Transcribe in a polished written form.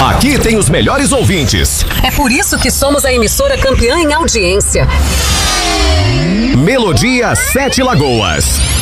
Aqui tem os melhores ouvintes. É por isso que somos a emissora campeã em audiência. Melodia 7 Lagoas.